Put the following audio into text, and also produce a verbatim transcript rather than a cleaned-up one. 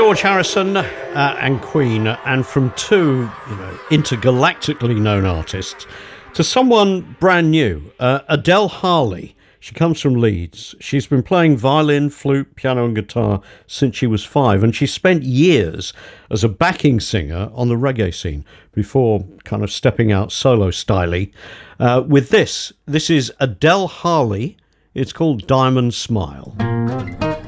George Harrison uh, and Queen, and from two, you know, intergalactically known artists to someone brand new, uh, Adele Harley. She comes from Leeds. She's been playing violin, flute, piano and guitar since she was five, and she spent years as a backing singer on the reggae scene before kind of stepping out solo styly. Uh, with this, this is Adele Harley. It's called Diamond Smile.